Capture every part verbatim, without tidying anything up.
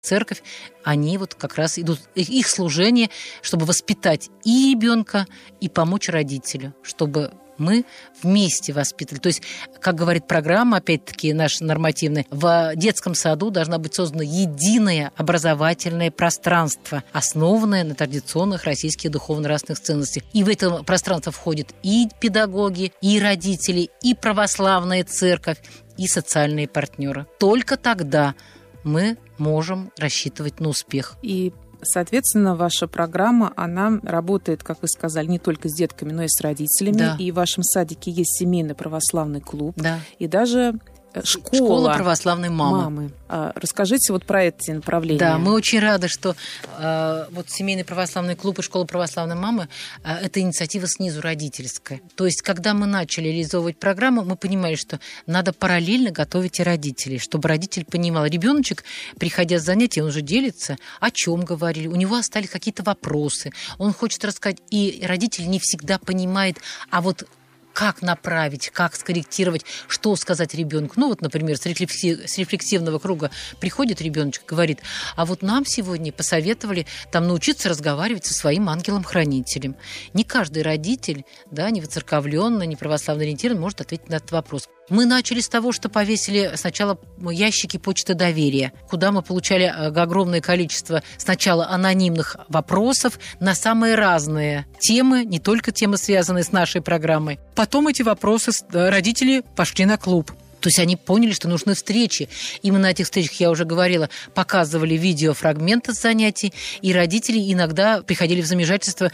церковь, они вот как раз идут, их служение, чтобы воспитать и ребенка, и помочь родителю, чтобы мы вместе воспитывали. То есть, как говорит программа, опять-таки, наша нормативная, в детском саду должна быть создано единое образовательное пространство, основанное на традиционных российских духовно-нравственных ценностях. И в это пространство входят и педагоги, и родители, и православная церковь, и социальные партнеры. Только тогда мы можем рассчитывать на успех. И соответственно, ваша программа, она работает, как вы сказали, не только с детками, но и с родителями. Да. И в вашем садике есть семейный православный клуб. Да. И даже школа, школа православной мамы. мамы. А, расскажите вот про эти направления. Да, мы очень рады, что э, вот семейный православный клуб и школа православной мамы э, это инициатива снизу родительская. То есть, когда мы начали реализовывать программу, мы понимали, что надо параллельно готовить и родителей, чтобы родитель понимал. Ребеночек, приходя с занятий, он уже делится, о чем говорили, у него остались какие-то вопросы, он хочет рассказать, и родитель не всегда понимает, а вот как направить, как скорректировать, что сказать ребенку. Ну вот, например, с, рефлекси... с рефлексивного круга приходит ребеночек и говорит, а вот нам сегодня посоветовали там научиться разговаривать со своим ангелом-хранителем. Не каждый родитель, да, не воцерковленный, не православно ориентированный может ответить на этот вопрос. Мы начали с того, что повесили сначала ящики почты доверия, куда мы получали огромное количество сначала анонимных вопросов на самые разные темы, не только темы, связанные с нашей программой. Потом эти вопросы родители пошли на клуб. То есть они поняли, что нужны встречи. И мы на этих встречах, я уже говорила, показывали видеофрагменты с занятий, и родители иногда приходили в замешательство.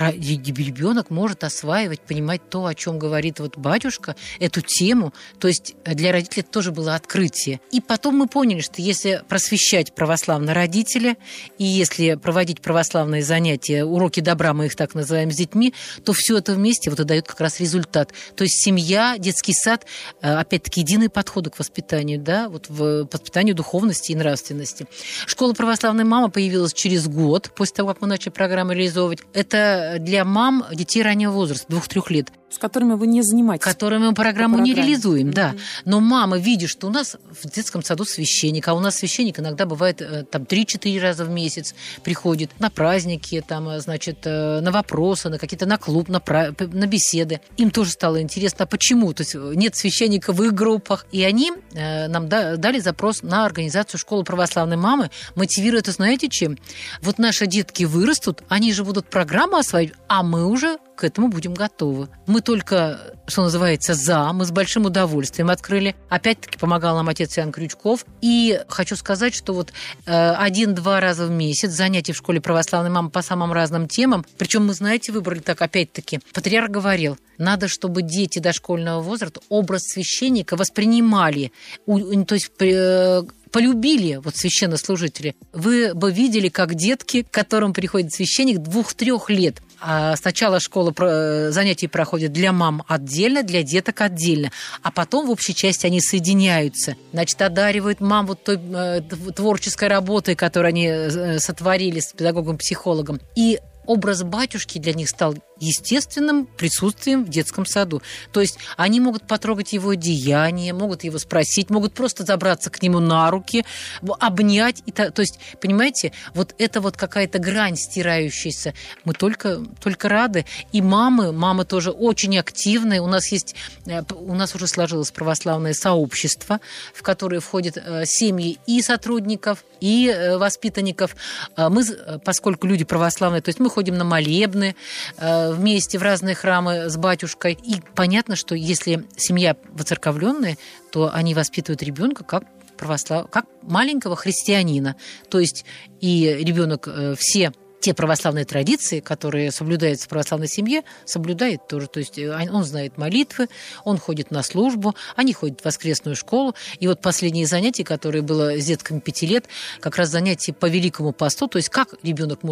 Ребенок может осваивать, понимать то, о чем говорит вот батюшка, эту тему. То есть для родителей это тоже было открытие. И потом мы поняли, что если просвещать православно родителя, и если проводить православные занятия, уроки добра, мы их так называем, с детьми, то все это вместе вот и дает как раз результат. То есть семья, детский сад, опять-таки, единые подходы к воспитанию, да, вот в воспитанию духовности и нравственности. Школа православной мамы появилась через год после того, как мы начали программу реализовывать. Это для мам детей раннего возраста, двух-трех лет. С которыми вы не занимаетесь. Которыми мы программу не реализуем, mm-hmm. да. Но мама видит, что у нас в детском саду священник, а у нас священник иногда бывает там три-четыре раза в месяц приходит на праздники, там, значит, на вопросы, на какие-то на клуб, на, пра... на беседы. Им тоже стало интересно, а почему? То есть нет священника в их группах. И они э, нам да, дали запрос на организацию школы православной мамы, мотивируя это, знаете, чем? Вот наши детки вырастут, они же будут программу осваивать, а мы уже к этому будем готовы. Мы только, что называется, за, мы с большим удовольствием открыли. Опять-таки помогал нам отец Иоанн Крючков. И хочу сказать, что вот э, один-два раза в месяц занятия в школе православной мамы по самым разным темам. Причем мы, знаете, выбрали так, опять-таки, патриарх говорил, надо, чтобы дети дошкольного возраста образ священника воспринимали, у, то есть э, полюбили вот священнослужители. Вы бы видели, как детки, к которым приходит священник двух-трех лет, а сначала школа занятий проходит для мам отдельно, для деток отдельно, а потом в общей части они соединяются. Значит, одаривают мам вот той э, творческой работой, которую они сотворили с педагогом-психологом. И образ батюшки для них стал естественным присутствием в детском саду. То есть они могут потрогать его деяния, могут его спросить, могут просто забраться к нему на руки, обнять. И то, то есть, понимаете, вот это вот какая-то грань стирающаяся. Мы только, только рады. И мамы, мамы тоже очень активные. У нас есть, у нас уже сложилось православное сообщество, в которое входят семьи и сотрудников, и воспитанников. Мы, поскольку люди православные, то есть мы ходим на молебны, вместе в разные храмы с батюшкой. И понятно, что если семья воцерковленная, то они воспитывают ребенка как православ... как маленького христианина. То есть и ребенок все те православные традиции, которые соблюдаются в православной семье, соблюдает тоже. То есть он знает молитвы, он ходит на службу, они ходят в воскресную школу. И вот последние занятия, которые было с детками пяти лет, как раз занятия по Великому посту, то есть как ребенок может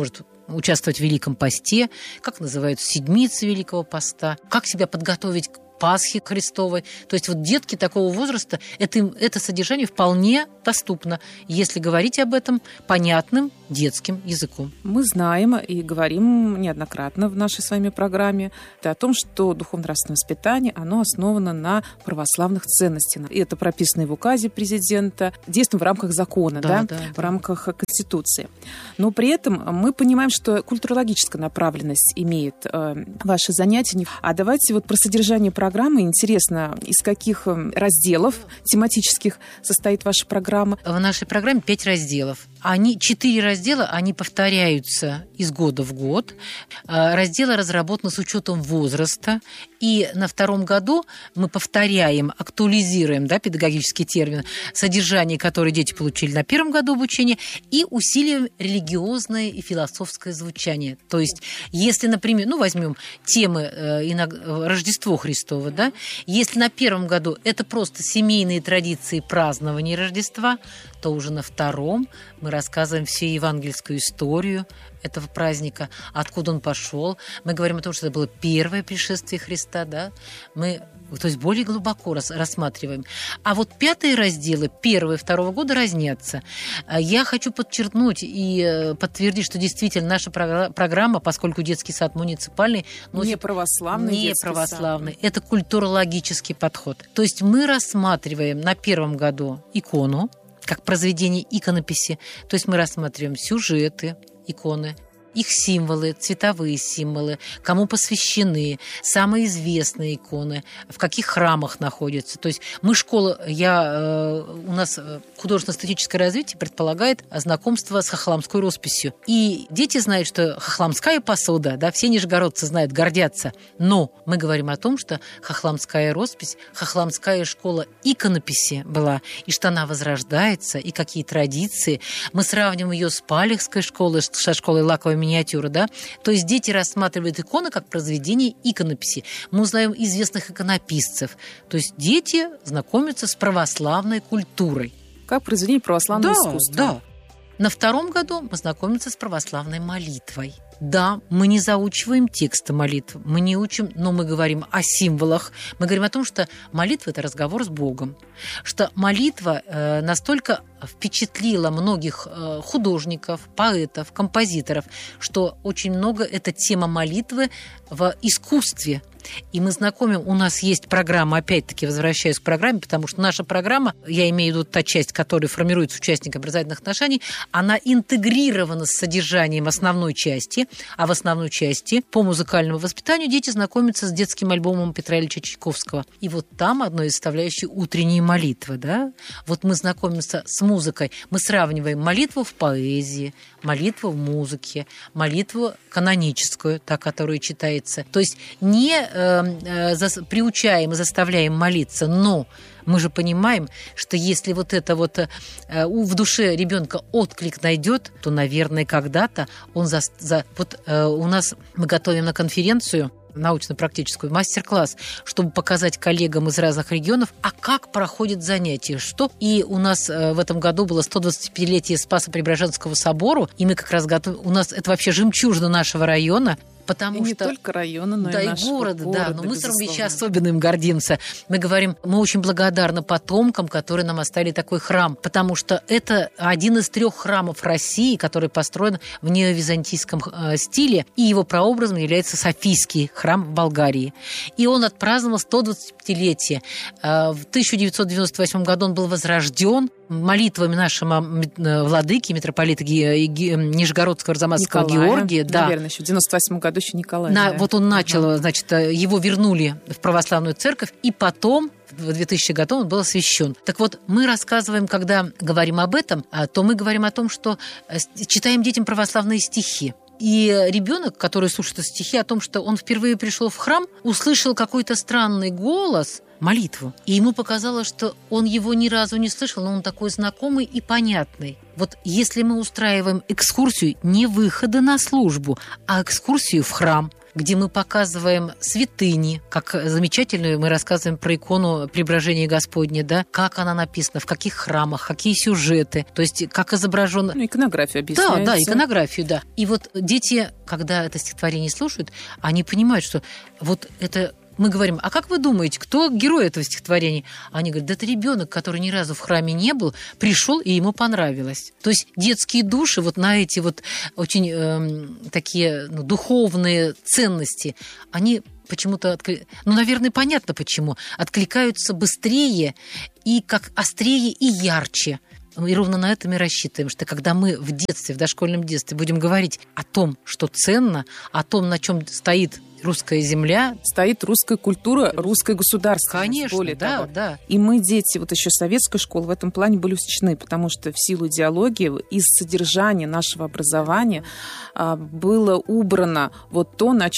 участвовать в Великом посте, как называются седмицы Великого поста, как себя подготовить к Пасхи Христовой. То есть вот детки такого возраста, это, им, это содержание вполне доступно, если говорить об этом понятным детским языком. Мы знаем и говорим неоднократно в нашей с вами программе о том, что духовно-нравственное воспитание, оно основано на православных ценностях. И это прописано и в указе президента, действуем в рамках закона, да, да, да, в да. рамках Конституции. Но при этом мы понимаем, что культурологическая направленность имеет э, ваши занятия. А давайте вот про содержание программы. Программы. Интересно, из каких разделов тематических состоит ваша программа? В нашей программе пять разделов. Они, четыре раздела, они повторяются из года в год. Разделы разработаны с учетом возраста. И на втором году мы повторяем, актуализируем, да, педагогический термин, содержание, которое дети получили на первом году обучения, и усиливаем религиозное и философское звучание. То есть, если, например, ну, возьмем темы э, Рождество Христово, да, если на первом году это просто семейные традиции празднования Рождества, то уже на втором мы рассказываем всю евангельскую историю этого праздника, откуда он пошел. Мы говорим о том, что это было первое пришествие Христа, да, мы, то есть более глубоко рас, рассматриваем. А вот пятые разделы первого и второго года разнятся. Я хочу подчеркнуть и подтвердить, что действительно наша программа, поскольку детский сад муниципальный, носит не православный, не православный, сад. Это культурологический подход. То есть мы рассматриваем на первом году икону, как произведение иконописи. То есть мы рассматриваем сюжеты иконы, их символы, цветовые символы, кому посвящены, самые известные иконы, в каких храмах находятся. То есть мы школа, я, у нас художественно-эстетическое развитие предполагает знакомство с хохломской росписью. И дети знают, что хохломская посуда, да, все нижегородцы знают, гордятся. Но мы говорим о том, что хохломская роспись, хохломская школа иконописи была, и что она возрождается, и какие традиции. Мы сравним ее с Палехской школой, со школой лаковой миниатюры, да? То есть дети рассматривают иконы как произведение иконописи. Мы узнаем известных иконописцев. То есть дети знакомятся с православной культурой. Как произведение православного да, искусства. Да. На втором году мы знакомимся с православной молитвой. Да, мы не заучиваем тексты молитв, мы не учим, но мы говорим о символах. Мы говорим о том, что молитва – это разговор с Богом. Что молитва э, настолько впечатлила многих э, художников, поэтов, композиторов, что очень много эта тема молитвы в искусстве. И мы знакомим, у нас есть программа, опять-таки возвращаюсь к программе, потому что наша программа, я имею в виду та часть, которая формируется участник образовательных отношений, она интегрирована с содержанием основной части, а в основной части по музыкальному воспитанию дети знакомятся с детским альбомом Петра Ильича Чайковского. И вот там одной из составляющей утренние молитвы, да? Вот мы знакомимся с музыкой, мы сравниваем молитву в поэзии, молитву в музыке, молитву каноническую, та, которая читается. То есть не э, э, за, приучаем и заставляем молиться, но мы же понимаем, что если вот это вот э, в душе ребенка отклик найдет, то, наверное, когда-то он за... за вот э, у нас мы готовим на конференцию научно-практическую, мастер-класс, чтобы показать коллегам из разных регионов, а как проходит занятие, что. И у нас э, в этом году было сто двадцатипятилетие Спасо-Преображенского собора, и мы как раз готовим, у нас это вообще жемчужина нашего района, потому и что... не только района, но да, и нашего города, города, да, но мы с безусловно. Ромовича особенно им гордимся. Мы говорим, мы очень благодарны потомкам, которые нам оставили такой храм, потому что это один из трех храмов России, который построен в неовизантийском э, стиле, и его прообразом является Софийский храм в Болгарии. И он отпраздновал сто двадцатипятилетие. Э, в тысяча девятьсот девяносто восьмом году он был возрожден молитвами нашего владыки, митрополита Нижегородского Арзамасского Николая, Георгия. Да. Наверное, еще в девяносто восьмом году еще Николай. На, да. Вот он начал, ага. значит, его вернули в православную церковь, и потом в двухтысячном году он был освящен. Так вот, мы рассказываем, когда говорим об этом, то мы говорим о том, что читаем детям православные стихи. И ребенок, который слушает стихи о том, что он впервые пришел в храм, услышал какой-то странный голос, молитву. И ему показалось, что он его ни разу не слышал, но он такой знакомый и понятный. Вот если мы устраиваем экскурсию не выхода на службу, а экскурсию в храм, где мы показываем святыни, как замечательную мы рассказываем про икону Преображения Господня, да, как она написана, в каких храмах, какие сюжеты, то есть как изображен... Ну, иконографию объясняется. Да, да, иконографию, да. И вот дети, когда это стихотворение слушают, они понимают, что вот это... Мы говорим, а как вы думаете, кто герой этого стихотворения? Они говорят, да это ребенок, который ни разу в храме не был, пришел, и ему понравилось. То есть детские души вот на эти вот очень э, такие ну, духовные ценности, они почему-то, откли... ну, наверное, понятно почему, откликаются быстрее и как острее и ярче. И ровно на это мы рассчитываем, что когда мы в детстве, в дошкольном детстве будем говорить о том, что ценно, о том, на чем стоит русская земля. Стоит русская культура, русское государство. Конечно, более да, того. да. И мы, дети, вот еще советской школы, в этом плане были усечены, потому что в силу идеологии из содержания нашего образования а, было убрано вот то, на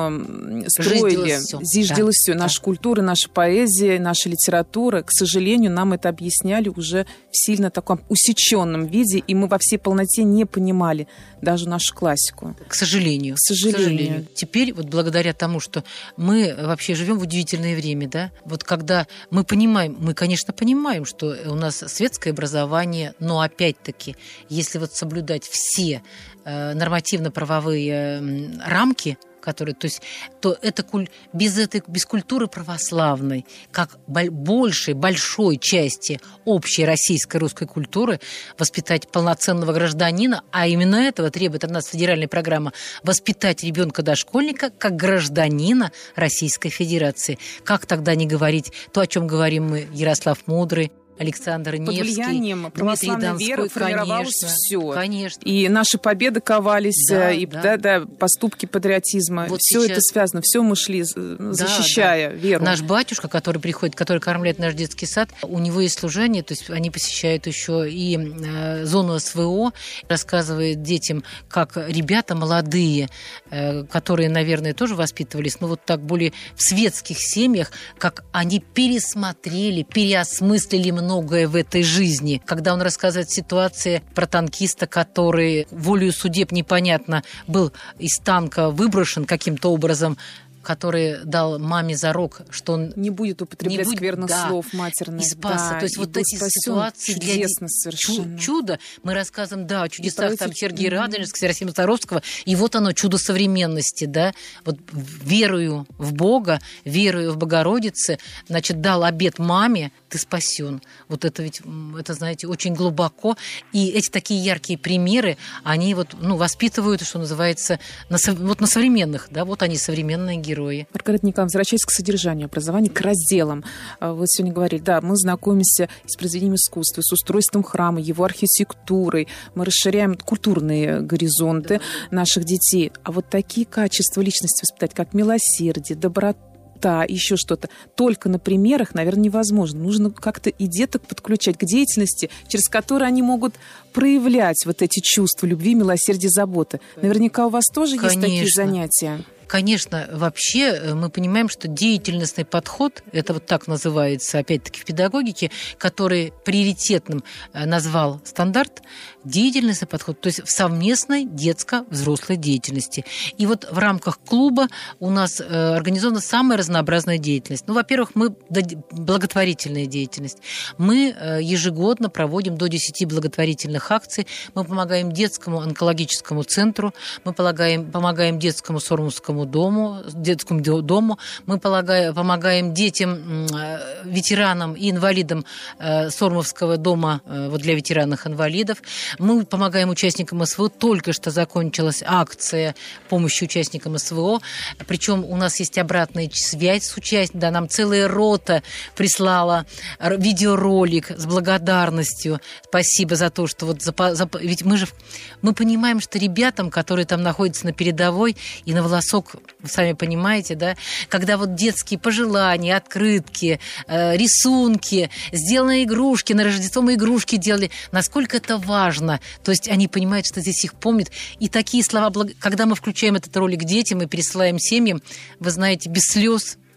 чем строили, зиждилось все. Да, наша да. культура, наша поэзия, наша литература. К сожалению, нам это объясняли уже в сильно таком усеченном виде, и мы во всей полноте не понимали даже нашу классику. К сожалению. К сожалению. К сожалению. Теперь вот благодаря Благодаря тому, что мы вообще живем в удивительное время, да, вот когда мы понимаем, мы, конечно, понимаем, что у нас светское образование, но опять-таки, если вот соблюдать все э, нормативно-правовые э, рамки, которые, то есть, то это куль... без этой без культуры православной, как большей, большой части общей российской русской культуры, воспитать полноценного гражданина, а именно этого требует от нас федеральная программа, воспитать ребенка-дошкольника как гражданина Российской Федерации. Как тогда не говорить то, о чем говорим мы, Ярослав Мудрый, Александр Невский, под влиянием православной веры формировалось все. Конечно. И наши победы ковались, да, и да. Да, да, поступки патриотизма. Вот все сейчас... это связано, все мы шли, защищая да, да. веру. Наш батюшка, который приходит, который кормляет наш детский сад, у него есть служение, то есть они посещают еще и э, зону СВО, рассказывает детям, как ребята молодые, э, которые, наверное, тоже воспитывались, но вот так более в светских семьях, как они пересмотрели, переосмыслили многое в этой жизни. Когда он рассказывает ситуации про танкиста, который волею судеб непонятно был из танка выброшен каким-то образом, который дал маме зарок, что он не будет употреблять не будет, скверных да, слов матерных. И спасся. Да, То есть вот эти ситуации чудесно для совершенно. Чудо. Мы рассказываем, да, о чудесах там эти... Сергея Радонежского, Серафима Саровского, и вот оно, чудо современности, да. Вот верую в Бога, верую в Богородице, значит, дал обет маме, ты спасен. Вот это ведь, это, знаете, очень глубоко. И эти такие яркие примеры, они вот, ну, воспитывают, что называется, на, вот на современных, да, вот они, современные герои. Маргарита Николаевна, возвращаясь к содержанию образования, к разделам. Вы сегодня говорили, да, мы знакомимся с произведением искусства, с устройством храма, его архитектурой. Мы расширяем культурные горизонты да. наших детей. А вот такие качества личности воспитать, как милосердие, доброта, еще что-то. Только на примерах, наверное, невозможно. Нужно как-то и деток подключать к деятельности, через которую они могут проявлять вот эти чувства любви, милосердия, заботы. Наверняка у вас тоже Конечно. есть такие занятия. Конечно, вообще мы понимаем, что деятельностный подход, это вот так называется, опять-таки, в педагогике, который приоритетным назвал стандарт, деятельностный подход, то есть в совместной детско-взрослой деятельности. И вот в рамках клуба у нас организована самая разнообразная деятельность. Ну, во-первых, мы благотворительная деятельность. Мы ежегодно проводим до десяти благотворительных акций. Мы помогаем детскому онкологическому центру, мы помогаем, помогаем детскому Сормовскому дому, детскому дому. Мы помогаем, помогаем детям, ветеранам и инвалидам Сормовского дома вот для ветеранов-инвалидов. Мы помогаем участникам СВО. Только что закончилась акция помощи участникам СВО. Причем у нас есть обратная связь с участниками. Да, нам целая рота прислала видеоролик с благодарностью. Спасибо за то, что вот... За, за, ведь мы же мы понимаем, что ребятам, которые там находятся на передовой и на волосок, вы сами понимаете, да, когда вот детские пожелания, открытки, э, рисунки, сделанные игрушки, на Рождество мы игрушки делали, насколько это важно. То есть они понимают, что здесь их помнят. И такие слова, когда мы включаем этот ролик детям и пересылаем семьям, вы знаете, без слез,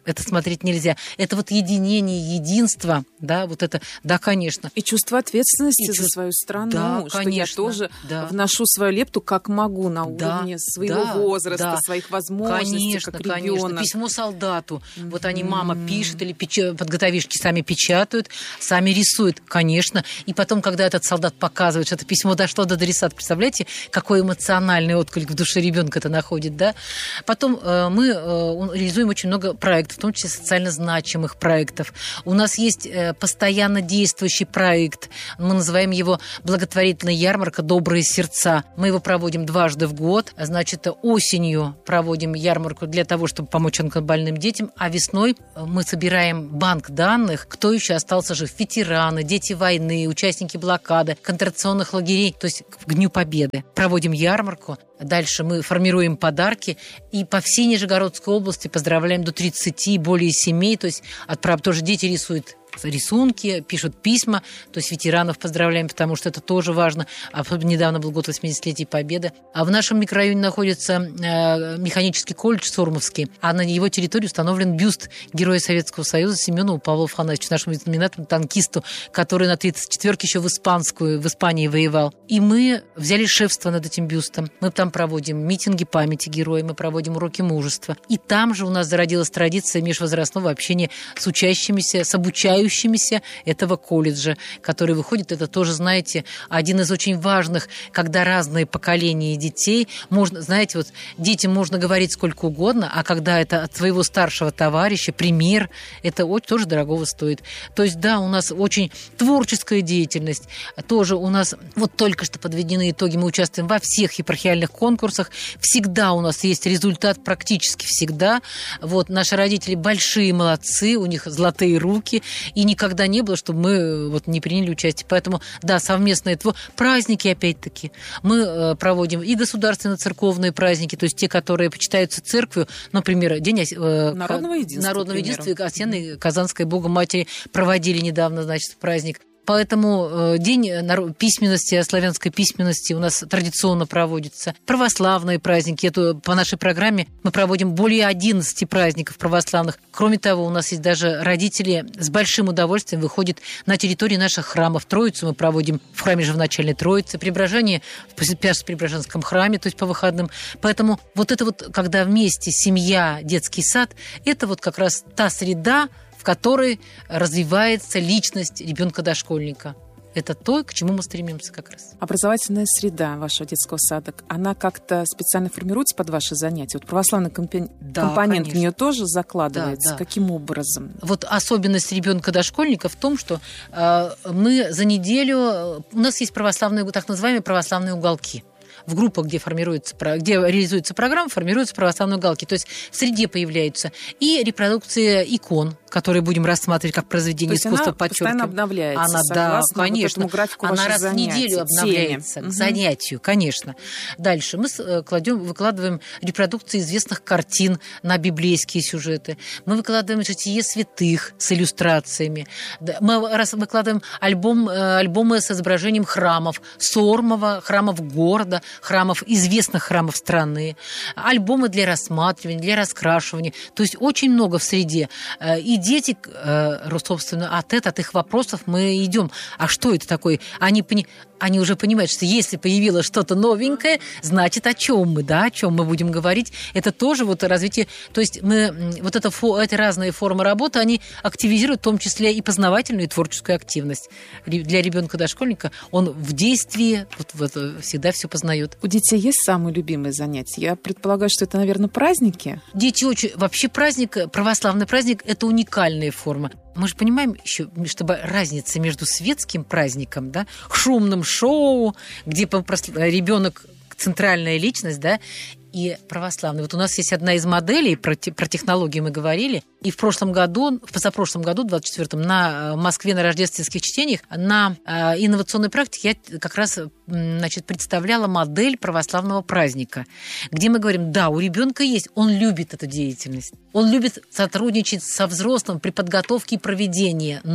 это смотреть нельзя. Это вот единение, единство, да, вот это, да, конечно. И чувство ответственности И за чувство... свою страну, да, что конечно, я тоже да. вношу свою лепту, как могу, на уровне да, своего да, возраста, да. своих возможностей, конечно, как конечно. ребенок. Письмо солдату. Mm-hmm. Вот они, мама пишет или печ... подготовишки сами печатают, сами рисуют, конечно. И потом, когда этот солдат показывает, что это письмо дошло до адресата, представляете, какой эмоциональный отклик в душе ребенка это находит, да? Потом э, мы э, реализуем очень много проектов, в том числе социально значимых проектов. У нас есть э, постоянно действующий проект, мы называем его «Благотворительная ярмарка «Добрые сердца». Мы его проводим дважды в год. Значит, осенью проводим ярмарку для того, чтобы помочь онкобольным детям, а весной мы собираем банк данных, кто еще остался жив. Ветераны, дети войны, участники блокады, концентрационных лагерей, то есть к Дню Победы. Проводим ярмарку. Дальше мы формируем подарки и по всей Нижегородской области поздравляем до тридцати более семей, то есть отправ... тоже дети рисуют рисунки, пишут письма, то есть ветеранов поздравляем, потому что это тоже важно. Особенно недавно был год восьмидесятилетия Победы. А в нашем микрорайоне находится э, механический колледж Сормовский, а на его территории установлен бюст Героя Советского Союза Семенову Павла Афанасьевича, нашему знаменитому танкисту, который на тридцать четвёрке еще в испанскую, в Испании воевал. И мы взяли шефство над этим бюстом. Мы там проводим митинги памяти героя, мы проводим уроки мужества. И там же у нас зародилась традиция межвозрастного общения с учащимися, с обучающимися этого колледжа, который выходит, это тоже, знаете, один из очень важных, когда разные поколения детей, можно, знаете, вот детям можно говорить сколько угодно, а когда это от своего старшего товарища, пример, это очень, тоже дорогого стоит. То есть, да, у нас очень творческая деятельность, тоже у нас, вот только что подведены итоги, мы участвуем во всех епархиальных конкурсах, всегда у нас есть результат, практически всегда. Вот, наши родители большие молодцы, у них золотые руки, и никогда не было, чтобы мы вот не приняли участие. Поэтому, да, совместные тво... праздники, опять-таки, мы э, проводим и государственно-церковные праздники, то есть те, которые почитаются церковью, например, День э, Народного единства, Народного единства и Осенней Казанской Богоматери проводили недавно, значит, праздник. Поэтому День письменности, славянской письменности у нас традиционно проводится. Православные праздники. Это по нашей программе мы проводим более одиннадцати праздников православных. Кроме того, у нас есть даже родители с большим удовольствием выходят на территории наших храмов. Троицу мы проводим в храме Живоначальной Троицы, Преображение в Спяско-Преображенском храме, то есть по выходным. Поэтому вот это вот, когда вместе семья, детский сад, это вот как раз та среда, в которой развивается личность ребенка-дошкольника. Это то, к чему мы стремимся как раз. Образовательная среда вашего детского сада, она как-то специально формируется под ваши занятия? Вот православный компон... да, компонент конечно. В нее тоже закладывается? Да, да. Каким образом? Вот особенность ребенка-дошкольника в том, что э, мы за неделю... У нас есть православные, так называемые православные уголки. В группах, где формируется, где реализуется программа, формируются православные уголки. То есть в среде появляются и репродукция икон, которые будем рассматривать как произведение искусства, подчеркиваем. Она постоянно обновляется. Она, да, конечно. Вот она раз занятий, в неделю обновляется теме. К занятию, конечно. Дальше мы кладем, выкладываем репродукции известных картин на библейские сюжеты. Мы выкладываем житие святых с иллюстрациями. Мы раз выкладываем альбом, альбомы с изображением храмов Сормова, храмов города, храмов, известных храмов страны, альбомы для рассматривания, для раскрашивания. То есть очень много в среде. И дети, собственно, от этого, от их вопросов мы идем. А что это такое? Они, они уже понимают, что если появилось что-то новенькое, значит, о чем мы, да, о чем мы будем говорить. Это тоже вот развитие. То есть мы, вот это, эти разные формы работы, они активизируют в том числе и познавательную, и творческую активность. Для ребенка-дошкольника он в действии вот, вот, всегда все познает. У детей есть самые любимые занятия? Я предполагаю, что это, наверное, праздники? Дети очень... Вообще праздник, православный праздник – это уникальная форма. Мы же понимаем еще, чтобы разница между светским праздником, да, шумным шоу, где ребенок центральная личность, да, и православный. Вот у нас есть одна из моделей, про, про технологии мы говорили, и в прошлом году, в позапрошлом году, двадцать четвёртом, на Москве на рождественских чтениях, на э, инновационной практике я как раз значит, представляла модель православного праздника, где мы говорим, да, у ребенка есть, он любит эту деятельность, он любит сотрудничать со взрослым при подготовке и проведении, но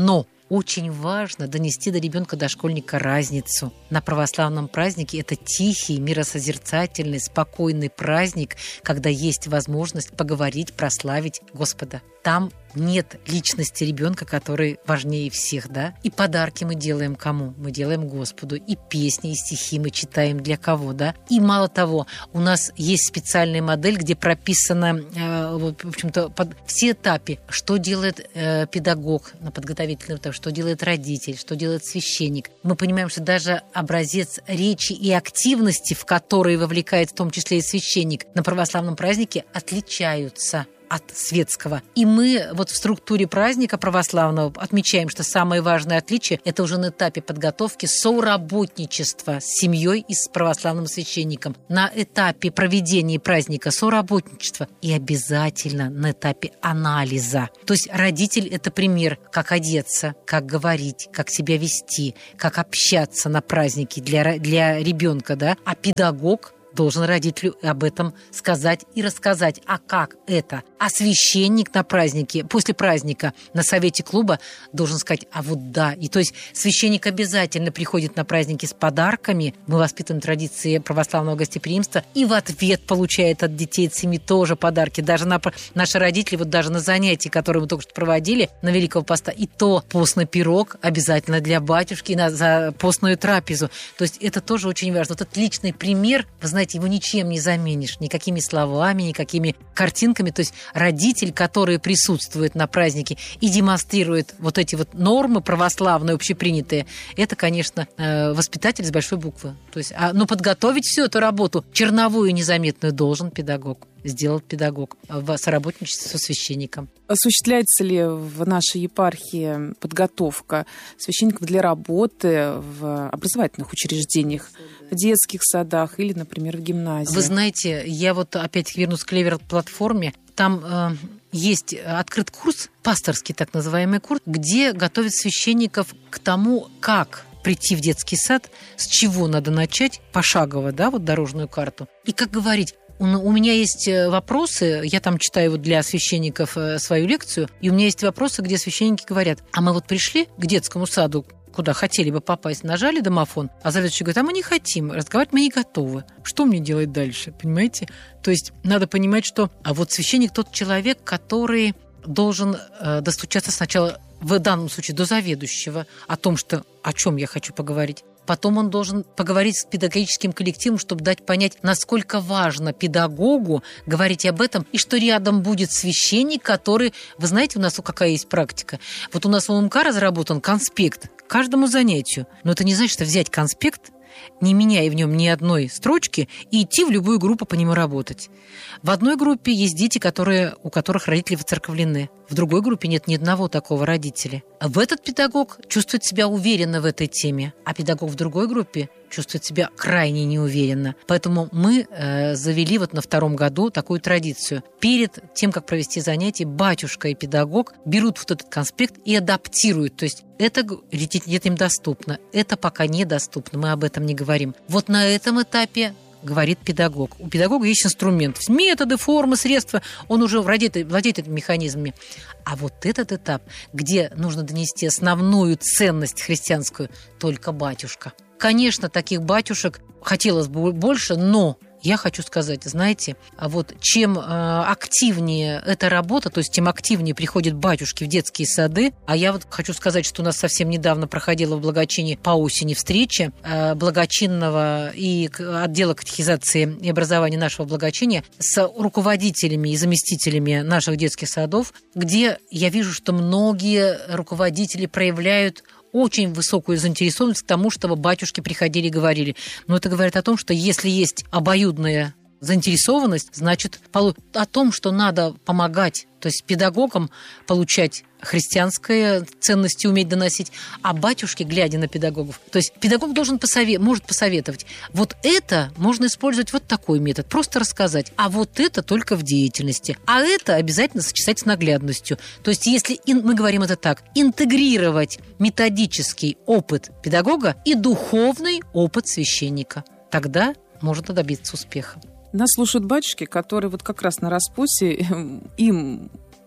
очень важно донести до ребенка, дошкольника разницу. На православном празднике это тихий, миросозерцательный, спокойный праздник, когда есть возможность поговорить, прославить Господа. Там нет личности ребенка, который важнее всех, да? И подарки мы делаем кому? Мы делаем Господу. И песни, и стихи мы читаем для кого, да? И мало того, у нас есть специальная модель, где прописано, э, вот, в общем-то, под все этапы, что делает э, педагог на подготовительном этапе, что делает родитель, что делает священник. Мы понимаем, что даже образец речи и активности, в которые вовлекает в том числе и священник, на православном празднике отличаются от светского. И мы вот в структуре праздника православного отмечаем, что самое важное отличие – это уже на этапе подготовки соработничества с семьей и с православным священником. На этапе проведения праздника соработничества и обязательно на этапе анализа. То есть родитель – это пример, как одеться, как говорить, как себя вести, как общаться на празднике для, для ребенка, да? А педагог должен родителю об этом сказать и рассказать. А как это? А священник на празднике, после праздника на совете клуба должен сказать, а вот да. И то есть священник обязательно приходит на праздники с подарками. Мы воспитываем традиции православного гостеприимства. И в ответ получает от детей от семьи тоже подарки. Даже на, наши родители, вот даже на занятии, которые мы только что проводили на Великого Поста, и то постный пирог обязательно для батюшки на, за постную трапезу. То есть это тоже очень важно. Вот этот личный пример, вы знаете, его ничем не заменишь, никакими словами, никакими картинками. То есть родитель, который присутствует на празднике и демонстрирует вот эти вот нормы православные, общепринятые, это, конечно, воспитатель с большой буквы. То есть, а, но подготовить всю эту работу, черновую незаметную, должен педагог. Сделал педагог в соработничестве со священником. Осуществляется ли в нашей епархии подготовка священников для работы в образовательных учреждениях, в детских садах или, например, в гимназии? Вы знаете, я вот опять вернусь к Клевер-платформе. Там э, есть открыт курс, пасторский так называемый курс, где готовят священников к тому, как прийти в детский сад, с чего надо начать, пошагово, да, вот дорожную карту. И как говорить, у меня есть вопросы, я там читаю вот для священников свою лекцию, и у меня есть вопросы, где священники говорят, а мы вот пришли к детскому саду, куда хотели бы попасть, нажали домофон, а заведующий говорит, а мы не хотим, разговаривать мы не готовы. Что мне делать дальше, понимаете? То есть надо понимать, что а вот священник тот человек, который должен э, достучаться сначала, в данном случае, до заведующего о том, что о чем я хочу поговорить. Потом он должен поговорить с педагогическим коллективом, чтобы дать понять, насколько важно педагогу говорить об этом, и что рядом будет священник, который... Вы знаете, у нас какая есть практика? Вот у нас в УМК разработан конспект к каждому занятию. Но это не значит, что взять конспект, не меняя в нем ни одной строчки, и идти в любую группу по нему работать. В одной группе есть дети, которые, у которых родители воцерковлены. В другой группе нет ни одного такого родителя. А в этот педагог чувствует себя уверенно в этой теме, а педагог в другой группе чувствует себя крайне неуверенно. Поэтому мы э, завели вот на втором году такую традицию. Перед тем, как провести занятие, батюшка и педагог берут вот этот конспект и адаптируют. То есть это детям доступно, это пока недоступно, мы об этом не говорим. Вот на этом этапе говорит педагог. У педагога есть инструмент, методы, формы, средства, он уже владеет, владеет этими механизмами. А вот этот этап, где нужно донести основную ценность христианскую, только батюшка. Конечно, таких батюшек хотелось бы больше, но я хочу сказать, знаете, вот чем э, активнее эта работа, то есть тем активнее приходят батюшки в детские сады. А я вот хочу сказать, что у нас совсем недавно проходила в Благочине по осени встреча э, благочинного и отдела катехизации и образования нашего Благочиния с руководителями и заместителями наших детских садов, где я вижу, что многие руководители проявляют очень высокую заинтересованность к тому, чтобы батюшки приходили и говорили. Но это говорит о том, что если есть обоюдная заинтересованность, значит, о том, что надо помогать, то есть педагогам получать христианские ценности, уметь доносить, а батюшки, глядя на педагогов, то есть педагог должен посове- может посоветовать. Вот это можно использовать вот такой метод, просто рассказать, а вот это только в деятельности, а это обязательно сочетать с наглядностью. То есть если ин- мы говорим это так, интегрировать методический опыт педагога и духовный опыт священника, тогда можно добиться успеха. Нас слушают батюшки, которые вот как раз на распутье, им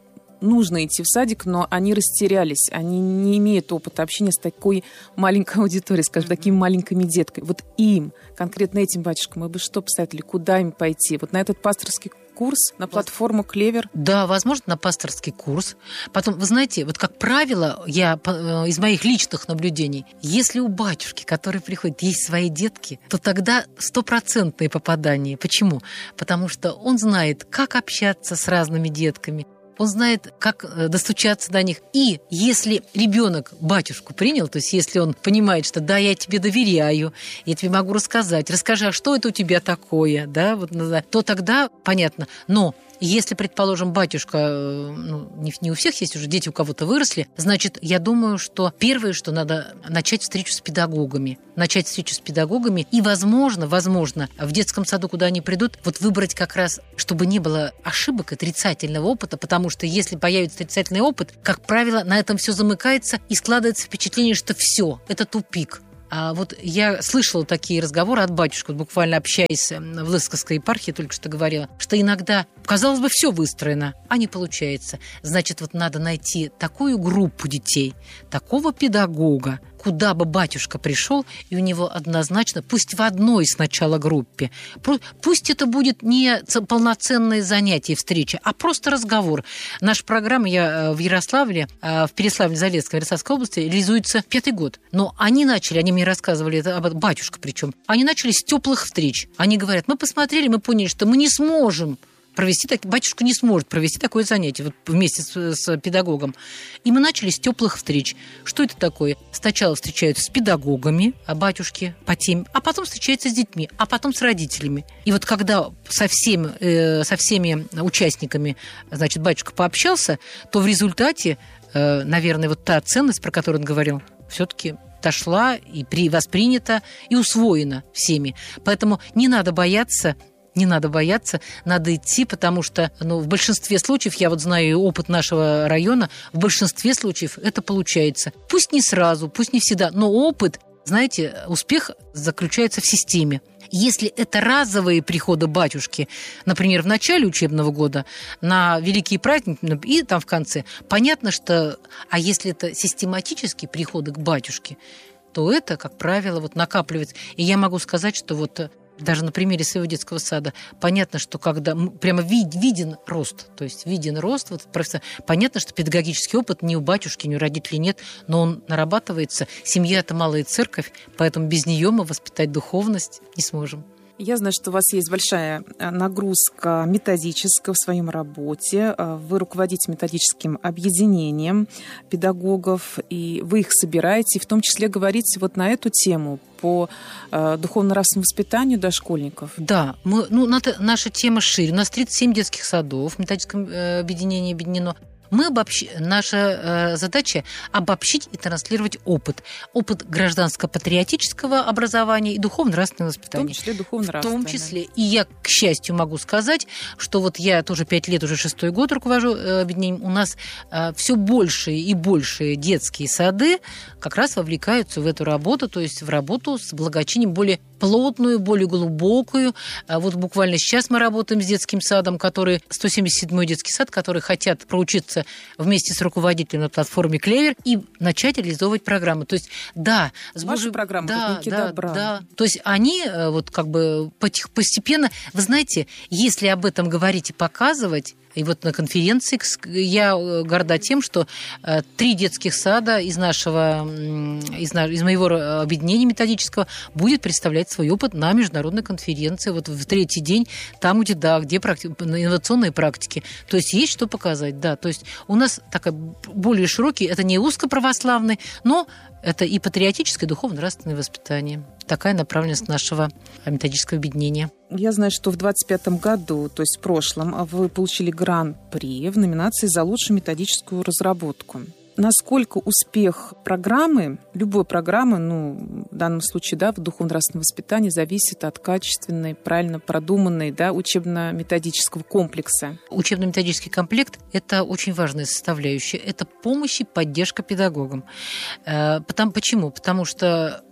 нужно идти в садик, но они растерялись, они не имеют опыта общения с такой маленькой аудиторией, скажем, такими маленькими детками. Вот им, конкретно этим батюшкам, мы бы что посоветовали, куда им пойти? Вот на этот пасторский курс, на платформу «Клевер»? Да, возможно, на пасторский курс. Потом, вы знаете, вот как правило, я из моих личных наблюдений, если у батюшки, который приходит, есть свои детки, то тогда стопроцентное попадание. Почему? Потому что он знает, как общаться с разными детками, он знает, как достучаться до них. И если ребенок батюшку принял, то есть если он понимает, что да, я тебе доверяю, я тебе могу рассказать, расскажи, а что это у тебя такое, да, вот, то тогда понятно. Но если, предположим, батюшка, ну, не, не у всех есть уже дети, у кого-то выросли, значит, я думаю, что первое, что надо начать встречу с педагогами. Начать встречу с педагогами и, возможно, возможно, в детском саду, куда они придут, вот выбрать как раз, чтобы не было ошибок, отрицательного опыта, потому что если появится отрицательный опыт, как правило, на этом все замыкается и складывается впечатление, что все, это тупик. А вот я слышала такие разговоры от батюшки, вот буквально общаясь в Лысковской епархии, только что говорила, что иногда, казалось бы, все выстроено, а не получается. Значит, вот надо найти такую группу детей, такого педагога, куда бы батюшка пришел, и у него однозначно, пусть в одной сначала группе, пусть это будет не полноценное занятие, встреча, а просто разговор. Наша программа, я в Ярославле, в Переславле-Залесском, Ярославской области, реализуется пятый год. Но они начали, они мне рассказывали, это батюшка причем, они начали с теплых встреч. Они говорят, мы посмотрели, мы поняли, что мы не сможем провести, так, батюшка не сможет провести такое занятие вот вместе с, с педагогом. И мы начали с теплых встреч. Что это такое? Сначала встречаются с педагогами, а батюшки по теме, а потом встречаются с детьми, а потом с родителями. И вот когда со всеми, э, со всеми участниками, значит, батюшка пообщался, то в результате, э, наверное, вот та ценность, про которую он говорил, все-таки дошла и при, воспринята и усвоена всеми. Поэтому не надо бояться. Не надо бояться, надо идти, потому что ну, в большинстве случаев, я вот знаю опыт нашего района, в большинстве случаев это получается. Пусть не сразу, пусть не всегда, но опыт, знаете, успех заключается в системе. Если это разовые приходы батюшки, например, в начале учебного года, на великие праздники и там в конце, понятно, что... А если это систематические приходы к батюшке, то это, как правило, вот накапливается. И я могу сказать, что вот... Даже на примере своего детского сада понятно, что когда прямо вид, виден рост, то есть виден рост, вот, понятно, что педагогический опыт ни у батюшки, ни у родителей нет, но он нарабатывается. Семья – это малая церковь, поэтому без нее мы воспитать духовность не сможем. Я знаю, что у вас есть большая нагрузка методическая в своем работе. Вы руководите методическим объединением педагогов, и вы их собираете, и в том числе говорите вот на эту тему по э, духовно-нравственному воспитанию дошкольников. Да, мы, ну, наша тема шире. У нас тридцать семь детских садов в методическом э, объединении объединено. Мы обобщ... Наша э, задача обобщить и транслировать опыт. Опыт гражданско-патриотического образования и духовно-нравственного воспитания. В том числе духовно-нравственное. В том числе. И я, к счастью, могу сказать, что вот я тоже пять лет, уже шестой год руковожу э, объединением. У нас э, все большие и большие детские сады как раз вовлекаются в эту работу, то есть в работу с благочинием более плотную, более глубокую. Вот буквально сейчас мы работаем с детским садом, который сто семьдесят седьмой детский сад, который хотят проучиться вместе с руководителем на платформе «Клевер» и начать реализовывать программу. То есть, да... Ваша программа да, «Рудники да, добра». Да. То есть они вот как бы постепенно... Вы знаете, если об этом говорить и показывать, и вот на конференции я горда тем, что три детских сада из нашего, из, из моего объединения методического будет представлять свой опыт на международной конференции. Вот в третий день, там, где, да, где практи... инновационные практики. То есть есть что показать, да. То есть у нас такой более широкий, это не узкоправославный, но это и патриотическое, и духовно-нравственное воспитание. Такая направленность нашего методического объединения. Я знаю, что в двадцать пятом году, то есть в прошлом, вы получили гран-при в номинации «За лучшую методическую разработку». Насколько успех программы, любой программы, ну, в данном случае, да, в духовно-нравственном воспитании, зависит от качественной, правильно продуманной, да, учебно-методического комплекса? Учебно-методический комплект – это очень важная составляющая. Это помощь и поддержка педагогам. Потому, почему? Потому что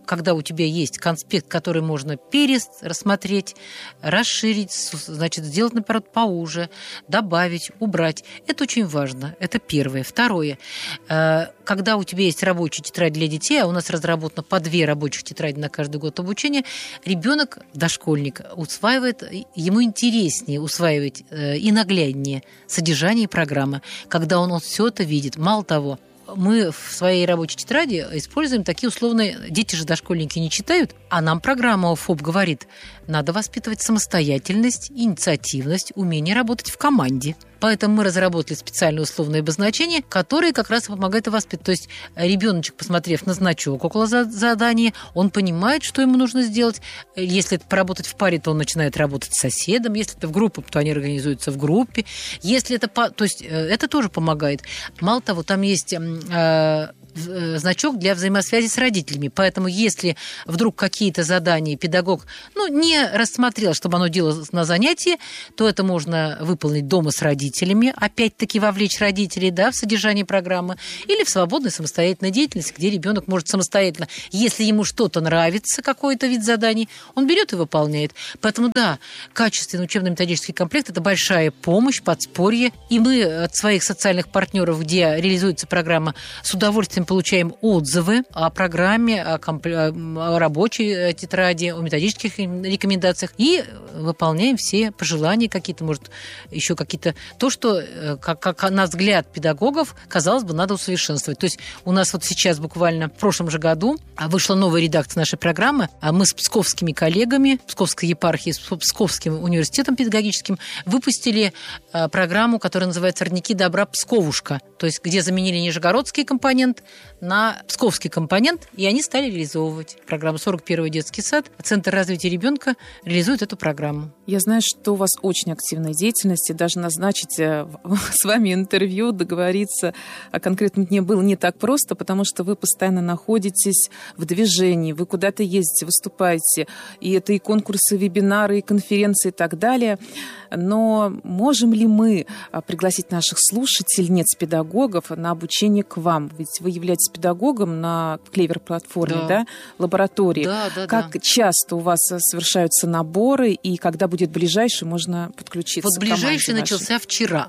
когда у тебя есть конспект, который можно перерассмотреть, расширить, значит, сделать, например, поуже, добавить, убрать. Это очень важно. Это первое. Второе. Когда у тебя есть рабочая тетрадь для детей, а у нас разработано по две рабочих тетради на каждый год обучения, ребенок, дошкольник, усваивает, ему интереснее усваивать и нагляднее содержание программы, когда он, он все это видит. Мало того, мы в своей рабочей тетради используем такие условные... Дети же, дошкольники, не читают, а нам программа ФОП говорит, надо воспитывать самостоятельность, инициативность, умение работать в команде. Поэтому мы разработали специальные условные обозначения, которые как раз помогают воспитывать. То есть ребеночек, посмотрев на значок около задания, он понимает, что ему нужно сделать. Если это поработать в паре, то он начинает работать с соседом. Если это в группу, то они организуются в группе. Если это... То есть это тоже помогает. Мало того, там есть... значок для взаимосвязи с родителями. Поэтому если вдруг какие-то задания педагог ну, не рассмотрел, чтобы оно делалось на занятии, то это можно выполнить дома с родителями, опять-таки вовлечь родителей да, в содержание программы, или в свободной самостоятельной деятельности, где ребенок может самостоятельно, если ему что-то нравится, какой-то вид заданий, он берет и выполняет. Поэтому да, качественный учебно-методический комплект – это большая помощь, подспорье. И мы от своих социальных партнеров, где реализуется программа, с удовольствием получаем отзывы о программе, о, комп... о рабочей тетради, о методических рекомендациях и выполняем все пожелания какие-то, может, еще какие-то... То, что, как, как на взгляд педагогов, казалось бы, надо усовершенствовать. То есть у нас вот сейчас буквально в прошлом же году вышла новая редакция нашей программы, а мы с псковскими коллегами, Псковской епархией, с Псковским университетом педагогическим выпустили программу, которая называется «Родники добра Псковушка», то есть где заменили нижегородский компонент на псковский компонент, и они стали реализовывать программу. сорок первый детский сад, Центр развития ребенка реализует эту программу. Я знаю, что у вас очень активная деятельность, и даже назначить с вами интервью, договориться о конкретном дне было не так просто, потому что вы постоянно находитесь в движении, вы куда-то ездите, выступаете, и это и конкурсы, вебинары, и конференции и так далее. Но можем ли мы пригласить наших слушательниц, педагогов на обучение к вам? Ведь вы являетесь педагогом на Клевер-платформе, да. Да, лаборатории. Да, да, как да. часто у вас совершаются наборы, и когда будет ближайший, можно подключиться вот к команде ближайший вашей? Начался вчера.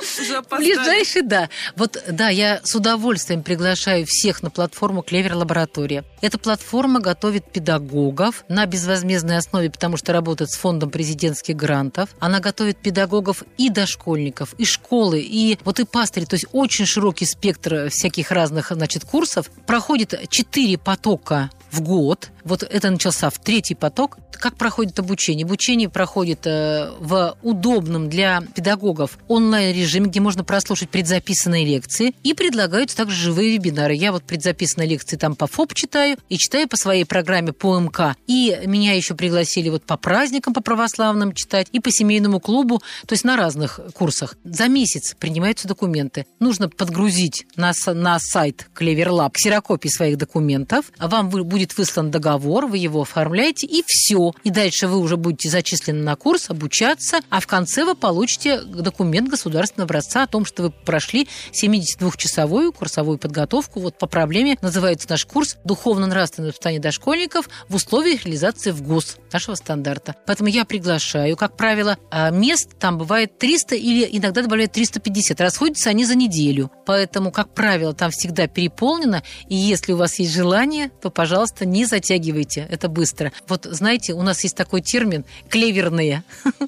Ближайший, да. Вот, да, я с удовольствием приглашаю всех на платформу Клевер Лаборатория. Эта платформа готовит педагогов на безвозмездной основе, потому что работает с фондом президентских грантов. Она готовит педагогов и дошкольников, и школы, и вот и пастыри. То есть очень широкий спектр всяких разных, значит, курсов. Проходит четыре потока в год. Вот это начался в третий поток. Как проходит обучение? Обучение проходит э, в удобном для педагогов онлайн-режиме, где можно прослушать предзаписанные лекции, и предлагаются также живые вебинары. Я вот предзаписанные лекции там по ФОП читаю, и читаю по своей программе по МК. И меня еще пригласили вот по праздникам, по православным читать, и по семейному клубу, то есть на разных курсах. За месяц принимаются документы. Нужно подгрузить на, на сайт Клевер Лаб ксерокопии своих документов. Вам будет выслан договор, вы его оформляете, и все. И дальше вы уже будете зачислены на курс, обучаться, а в конце вы получите документ государственного образца о том, что вы прошли семидесятидвухчасовую курсовую подготовку. Вот по проблеме называется наш курс «Духовно-нравственное воспитание дошкольников в условиях реализации в ГОС» нашего стандарта. Поэтому я приглашаю. Как правило, мест там бывает триста или иногда добавляют триста пятьдесят. Расходятся они за неделю. Поэтому, как правило, там всегда переполнено. И если у вас есть желание, то, пожалуйста, не затягивайте. Это быстро. Вот, знаете, у нас есть такой термин «клеверные»,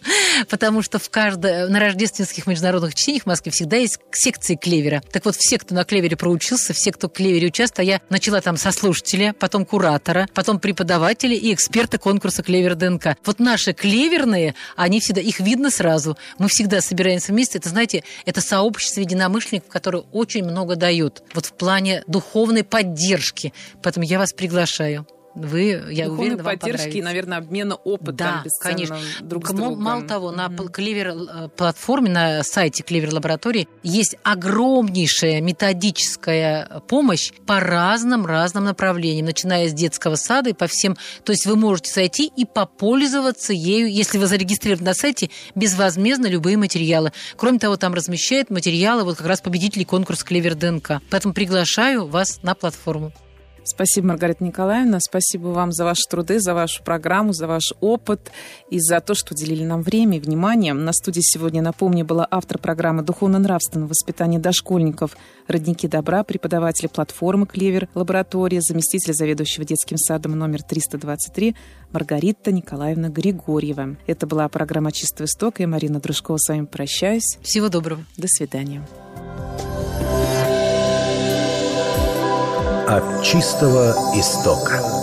потому что в каждой, на рождественских международных чтениях в Москве всегда есть секции клевера. Так вот, все, кто на клевере проучился, все, кто в клевере участвовал, я начала там со слушателя, потом куратора, потом преподавателя и эксперта конкурса «Клевер ДНК». Вот наши клеверные, они всегда, их видно сразу. Мы всегда собираемся вместе. Это, знаете, это сообщество единомышленников, которое очень много дает. Вот в плане духовной поддержки. Поэтому я вас приглашаю. Вы, я духовной уверена, вам поддержки и, наверное, обмена опытом да, бесценным конечно. друг с другом. Мало того, на mm-hmm. Клевер-платформе, на сайте Клевер Лаборатории есть огромнейшая методическая помощь по разным-разным направлениям, начиная с детского сада и по всем. То есть вы можете зайти и попользоваться ею, если вы зарегистрированы на сайте, безвозмездно любые материалы. Кроме того, там размещают материалы вот как раз победителей конкурса Клевер ДНК. Поэтому приглашаю вас на платформу. Спасибо, Маргарита Николаевна. Спасибо вам за ваши труды, за вашу программу, за ваш опыт и за то, что уделили нам время и внимание. На студии сегодня, напомню, была автор программы духовно-нравственного воспитания дошкольников «Родники добра», преподаватель платформы «Клевер Лаборатория», заместитель заведующего детским садом номер триста двадцать три Маргарита Николаевна Григорьева. Это была программа «Чистого истока». Я, Марина Дружкова, с вами прощаюсь. Всего доброго. До свидания. От чистого истока.